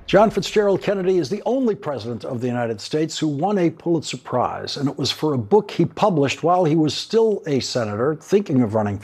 John Fitzgerald Kennedy is the only president of the United States who won a Pulitzer Prize, and it was for a book he published while he was still a senator, thinking of running